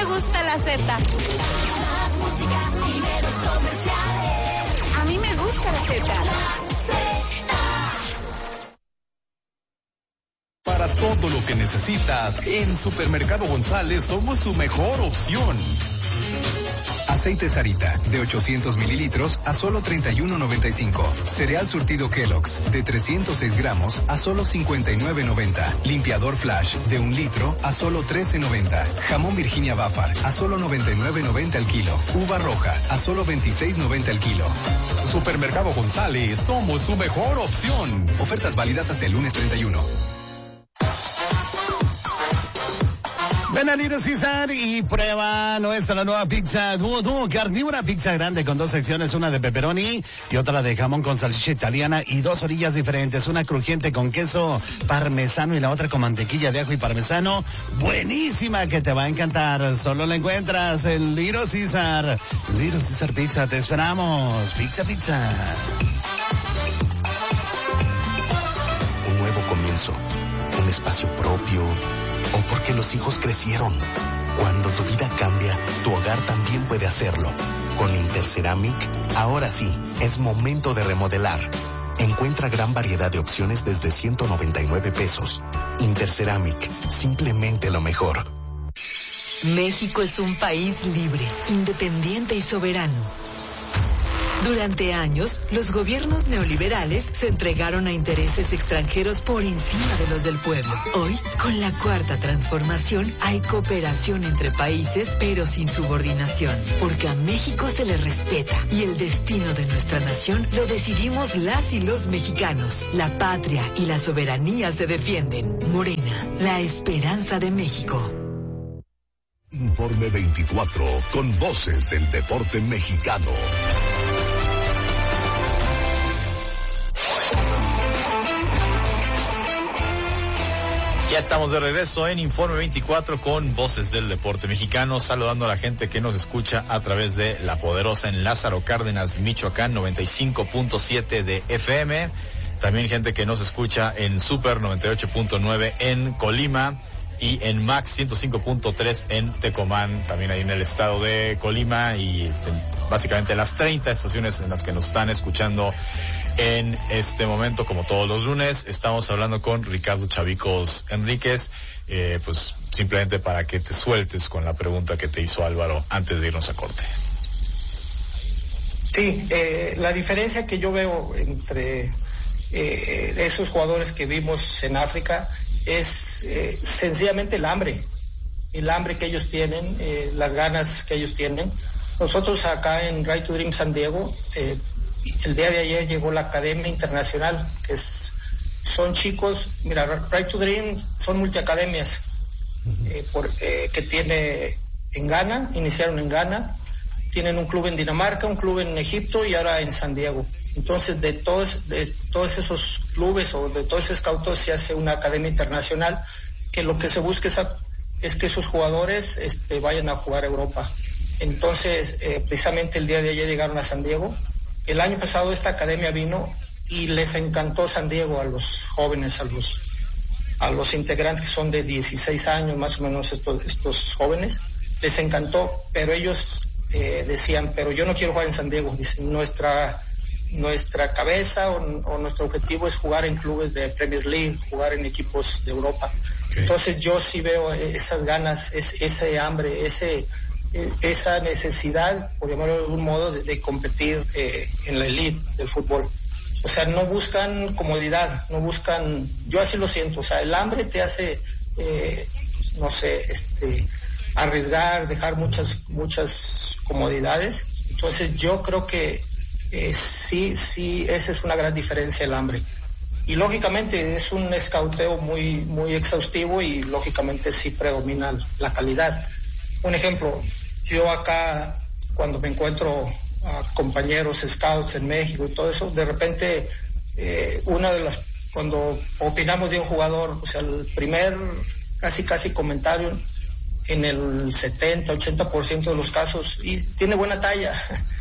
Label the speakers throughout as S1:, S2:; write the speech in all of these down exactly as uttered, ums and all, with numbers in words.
S1: me gusta la Z. A mí me gusta la Z.
S2: Para todo lo que necesitas, en Supermercado González somos su mejor opción. Aceite Sarita, de ochocientos mililitros a solo treinta y uno noventa y cinco. Cereal surtido Kellogg's, de trescientos seis gramos a solo cincuenta y nueve noventa. Limpiador Flash, de un litro a solo trece noventa. Jamón Virginia Bafar, a solo noventa y nueve noventa el kilo. Uva roja, a solo veintiséis noventa el kilo. Supermercado González, somos su mejor opción. Ofertas válidas hasta el lunes treinta y uno.
S3: Ven a Little Caesar y prueba nuestra nueva pizza dúo dúo carnívora, pizza grande con dos secciones, una de pepperoni y otra de jamón con salchicha italiana y dos orillas diferentes, una crujiente con queso parmesano y la otra con mantequilla de ajo y parmesano. Buenísima, que te va a encantar. Solo la encuentras en Little Caesar. Little Caesar Pizza, te esperamos. Pizza, pizza.
S4: Un nuevo comienzo, un espacio propio, o porque los hijos crecieron. Cuando tu vida cambia, tu hogar también puede hacerlo. Con Interceramic, ahora sí, es momento de remodelar. Encuentra gran variedad de opciones desde ciento noventa y nueve pesos. Interceramic, simplemente lo mejor.
S5: México es un país libre, independiente y soberano. Durante años, los gobiernos neoliberales se entregaron a intereses extranjeros por encima de los del pueblo. Hoy, con la cuarta transformación, hay cooperación entre países, pero sin subordinación, porque a México se le respeta y el destino de nuestra nación lo decidimos las y los mexicanos. La patria y la soberanía se defienden. Morena, la esperanza de México.
S6: Informe veinticuatro, con voces del deporte mexicano.
S7: Ya estamos de regreso en Informe veinticuatro con Voces del Deporte Mexicano, saludando a la gente que nos escucha a través de La Poderosa en Lázaro Cárdenas, Michoacán, noventa y cinco punto siete de F M. También gente que nos escucha en Super noventa y ocho punto nueve en Colima y en Max ciento cinco punto tres en Tecomán, también ahí en el estado de Colima, y básicamente las treinta estaciones en las que nos están escuchando en este momento, como todos los lunes. Estamos hablando con Ricardo Chavicos Enríquez, eh, pues simplemente para que te sueltes con la pregunta que te hizo Álvaro antes de irnos a corte.
S8: Sí, eh, la diferencia que yo veo entre eh, esos jugadores que vimos en África es eh, sencillamente el hambre, el hambre que ellos tienen, eh, las ganas que ellos tienen. Nosotros acá en Right to Dream San Diego, eh, el día de ayer llegó la Academia Internacional, que es, son chicos, mira, Right to Dream son multiacademias, eh, por, eh, que tiene en Ghana, iniciaron en Ghana, tienen un club en Dinamarca, un club en Egipto y ahora en San Diego. Entonces, de todos, de todos esos clubes o de todos esos scouts se hace una academia internacional, que lo que se busca es, a, es que esos jugadores este, vayan a jugar a Europa. Entonces, eh, precisamente el día de ayer llegaron a San Diego. El año pasado esta academia vino y les encantó San Diego a los jóvenes, a los, a los integrantes que son de dieciséis años, más o menos estos, estos jóvenes. Les encantó, pero ellos eh, decían, pero yo no quiero jugar en San Diego. Dicen, nuestra... Nuestra cabeza o, o nuestro objetivo es jugar en clubes de Premier League, jugar en equipos de Europa. Okay. Entonces yo sí veo esas ganas, es, ese hambre, ese, esa necesidad, por llamarlo de algún modo, de, de competir eh, en la elite del fútbol. O sea, no buscan comodidad, no buscan, yo así lo siento, o sea, el hambre te hace, eh, no sé, este, arriesgar, dejar muchas, muchas comodidades. Entonces yo creo que Eh, sí, sí, esa es una gran diferencia, el hambre. Y lógicamente es un escauteo muy, muy exhaustivo y lógicamente sí predomina la calidad. Un ejemplo, yo acá cuando me encuentro a compañeros scouts en México y todo eso, de repente eh, una de las, cuando opinamos de un jugador, o sea, el primer casi casi comentario en el setenta, ochenta por ciento de los casos, y tiene buena talla.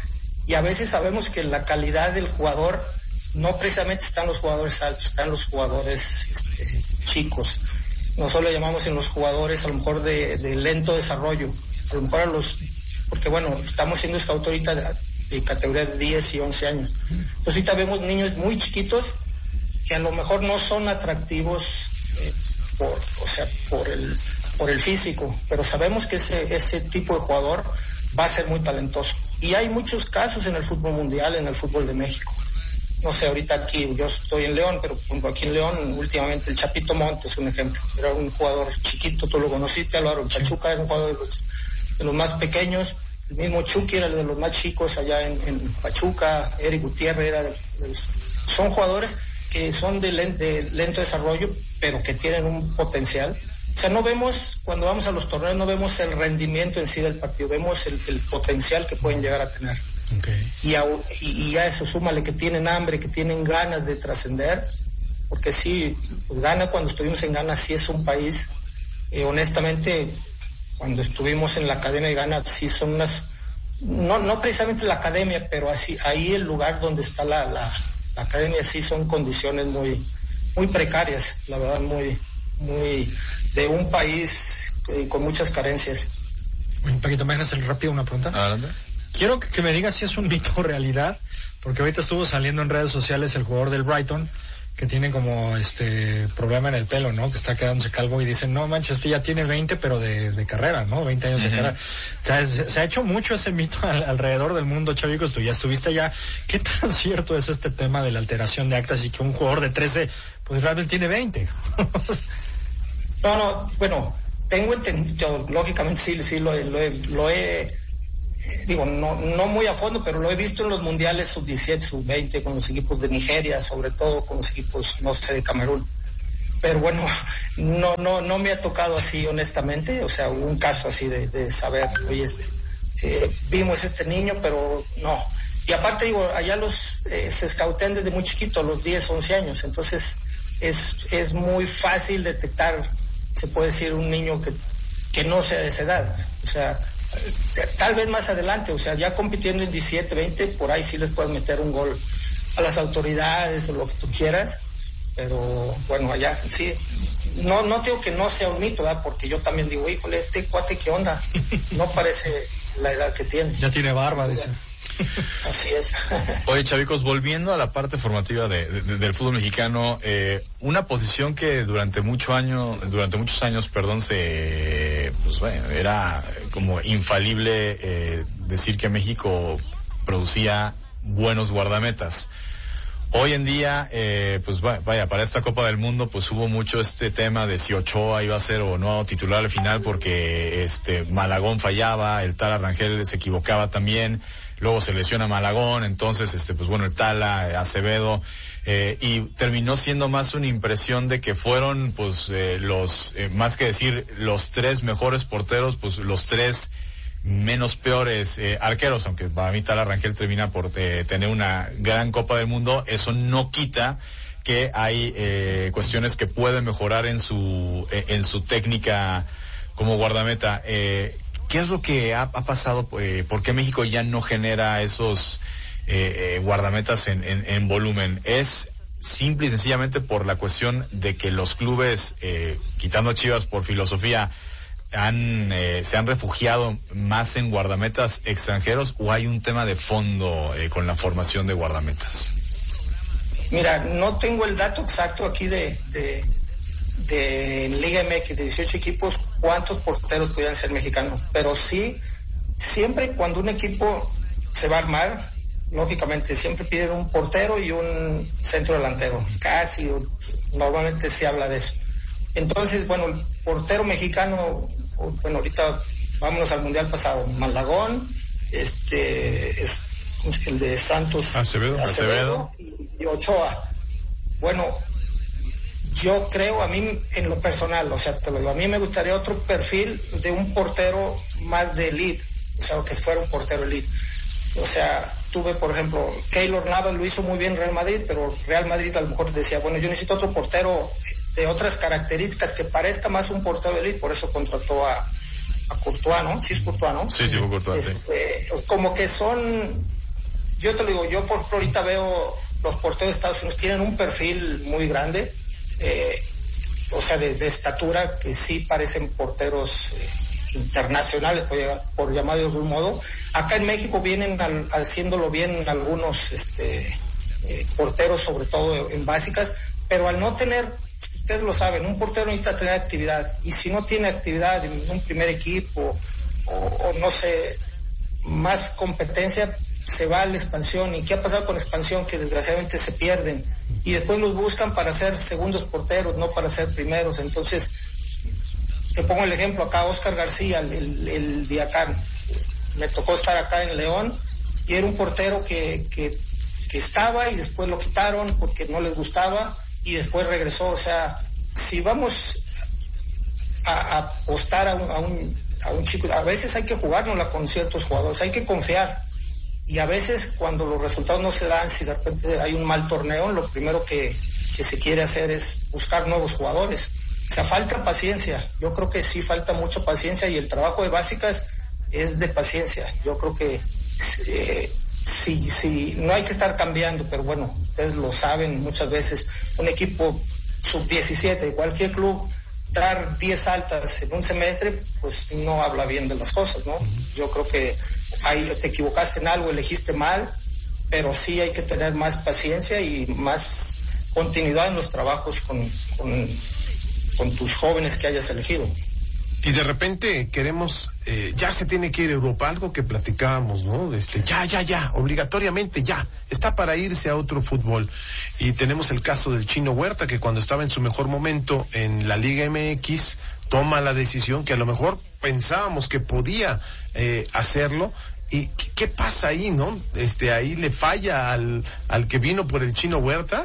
S8: Y a veces sabemos que la calidad del jugador no precisamente están los jugadores altos, están los jugadores este, chicos. Nosotros le llamamos en los jugadores a lo mejor de, de lento desarrollo. a lo mejor a los, porque bueno, estamos siendo scout ahorita de, de categoría de diez y once años. Entonces ahorita vemos niños muy chiquitos que a lo mejor no son atractivos eh, por, o sea, por el, por el físico, pero sabemos que ese, ese tipo de jugador va a ser muy talentoso. Y hay muchos casos en el fútbol mundial, en el fútbol de México. No sé, ahorita aquí, yo estoy en León, pero aquí en León, últimamente el Chapito Montes, un ejemplo. Era un jugador chiquito, tú lo conociste, Álvaro. Pachuca era un jugador de los, de los más pequeños. El mismo Chucky era de los más chicos allá en, en Pachuca. Eric Gutiérrez era de, de los... Son jugadores que son de, len, de lento desarrollo, pero que tienen un potencial. O sea, no vemos, cuando vamos a los torneos, no vemos el rendimiento en sí del partido, vemos el, el potencial que pueden llegar a tener. Okay. Y, a, y, y a eso súmale que tienen hambre, que tienen ganas de trascender, porque sí, pues Ghana, cuando estuvimos en Ghana, sí es un país, eh, honestamente, cuando estuvimos en la academia de Ghana, sí son unas, no, no precisamente la academia, pero así, ahí el lugar donde está la, la, la academia, sí son condiciones muy, muy precarias, la verdad, muy, muy, de un país eh, con muchas carencias.
S9: Un poquito, ¿me dejas rápido una pregunta?
S7: Adelante.
S9: Quiero que, que me digas si es un mito o realidad, porque ahorita estuvo saliendo en redes sociales el jugador del Brighton, que tiene como este problema en el pelo, ¿no? Que está quedándose calvo y dicen, no manches, este ya tiene veinte, pero de, de carrera, ¿no? veinte años uh-huh. de carrera. O sea, se, se ha hecho mucho ese mito al, alrededor del mundo, chavicos, tú ya estuviste allá. ¿Qué tan cierto es este tema de la alteración de actas y que un jugador de trece, pues realmente tiene veinte?
S8: No, no, bueno, tengo entendido, lógicamente sí, sí lo, lo, he, lo he, digo, no, no muy a fondo, pero lo he visto en los mundiales sub diecisiete, sub veinte, con los equipos de Nigeria, sobre todo con los equipos, no sé, de Camerún. Pero bueno, no, no, no me ha tocado así, honestamente, o sea, un caso así de, de saber, oye, eh, vimos este niño, pero no. Y aparte, digo, allá los eh, se scoutean desde muy chiquito, los diez, once años, entonces es, es muy fácil detectar, se puede decir, un niño que, que no sea de esa edad, o sea, tal vez más adelante, o sea, ya compitiendo en diecisiete, veinte, por ahí sí les puedes meter un gol a las autoridades o lo que tú quieras, pero bueno, allá sí, no no digo que no sea un mito, ¿verdad? Porque yo también digo, híjole, este cuate, ¿qué onda? No parece la edad que tiene.
S9: Ya tiene barba, dice.
S8: Así es.
S7: Oye, chavicos, volviendo a la parte formativa de, de, del fútbol mexicano, eh, una posición que durante mucho año, durante muchos años, perdón, se, pues bueno, era como infalible eh, decir que México producía buenos guardametas. Hoy en día, eh, pues vaya, para esta Copa del Mundo, pues hubo mucho este tema de si Ochoa iba a ser o no titular al final, porque este Malagón fallaba, el Tala Rangel se equivocaba también, luego se lesiona Malagón, entonces este pues bueno, el Tala, Acevedo, eh, y terminó siendo más una impresión de que fueron pues eh, los, eh, más que decir los tres mejores porteros, pues los tres menos peores eh, arqueros, aunque para mí Tala Rangel termina por eh, tener una gran Copa del Mundo. Eso no quita que hay eh, cuestiones que pueden mejorar en su eh, en su técnica como guardameta. Eh, ¿Qué es lo que ha, ha pasado? Eh, ¿Por qué México ya no genera esos eh, eh, guardametas en, en, en volumen? ¿Es simple y sencillamente por la cuestión de que los clubes, eh, quitando Chivas por filosofía, han eh, se han refugiado más en guardametas extranjeros, o hay un tema de fondo eh, con la formación de guardametas?
S8: Mira, no tengo el dato exacto aquí de de, de Liga M X, de dieciocho equipos, cuántos porteros podían ser mexicanos, pero sí, siempre cuando un equipo se va a armar, lógicamente siempre piden un portero y un centro delantero, casi, normalmente se habla de eso. Entonces, bueno, el portero mexicano, bueno, ahorita vámonos al mundial pasado, Malagón, este, es el de Santos,
S7: Acevedo,
S8: Acevedo, Acevedo. Y, y Ochoa. Bueno, yo creo, a mí, en lo personal, o sea, te lo digo, a mí me gustaría otro perfil de un portero más de elite, o sea, que fuera un portero elite. O sea, tuve, por ejemplo, Keylor Navas lo hizo muy bien en Real Madrid, pero Real Madrid a lo mejor decía, bueno, yo necesito otro portero de otras características que parezca más un portero elite, por eso contrató a, a Courtois, ¿no? Sí es Courtois, ¿no?
S7: Sí, sí, Courtois,
S8: este, sí. Como que son, yo te lo digo, yo por ahorita veo los porteros de Estados Unidos tienen un perfil muy grande, eh, o sea, de, de estatura, que sí parecen porteros eh, internacionales, por, por llamarlo de algún modo. Acá en México vienen al, haciéndolo bien algunos este, eh, porteros, sobre todo en básicas, pero al no tener, ustedes lo saben, un portero necesita tener actividad, y si no tiene actividad en un primer equipo, o, o no sé, más competencia, se va a la expansión. ¿Y qué ha pasado con la expansión? Que desgraciadamente se pierden, y después los buscan para ser segundos porteros, no para ser primeros. Entonces, te pongo el ejemplo acá, Oscar García, el, el, el Diacán, me tocó estar acá en León, y era un portero que, que, que estaba, y después lo quitaron porque no les gustaba, y después regresó. O sea, si vamos a, a apostar a un, a un, a un chico, a veces hay que jugárnosla con ciertos jugadores, hay que confiar. Y a veces cuando los resultados no se dan, si de repente hay un mal torneo, lo primero que, que se quiere hacer es buscar nuevos jugadores. O sea, falta paciencia. Yo creo que sí falta mucha paciencia, y el trabajo de básicas es de paciencia. Yo creo que eh, sí, sí, no hay que estar cambiando, pero bueno, ustedes lo saben, muchas veces un equipo sub diecisiete de cualquier club, dar diez altas en un semestre, pues no habla bien de las cosas, ¿no? Yo creo que ahí te equivocaste en algo, elegiste mal, pero sí hay que tener más paciencia y más continuidad en los trabajos con, con, con tus jóvenes que hayas elegido.
S10: Y de repente queremos, eh, ya se tiene que ir a Europa, algo que platicábamos, ¿no? Este, ya, ya, ya, obligatoriamente ya, está para irse a otro fútbol. Y tenemos el caso del Chino Huerta, que cuando estaba en su mejor momento en la Liga M X, toma la decisión que a lo mejor pensábamos que podía eh, hacerlo. ¿Y qué, qué pasa ahí, no? Este, ahí le falla al, al que vino por el Chino Huerta.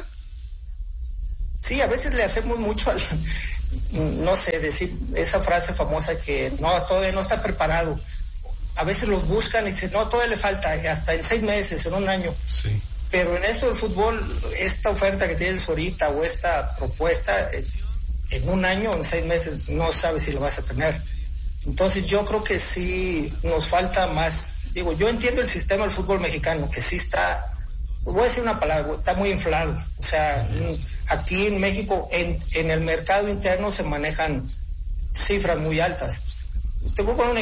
S8: Sí, a veces le hacemos mucho al, no sé, decir esa frase famosa que no, todavía no está preparado. A veces los buscan y dicen, no, todavía le falta, hasta en seis meses, en un año.
S10: Sí.
S8: Pero en esto del fútbol, esta oferta que tienes ahorita o esta propuesta, en un año o en seis meses no sabes si lo vas a tener. Entonces yo creo que sí nos falta más. Digo, yo entiendo el sistema del fútbol mexicano, que sí está, voy a decir una palabra, está muy inflado. O sea, aquí en México, en, en el mercado interno se manejan cifras muy altas. Te voy a poner un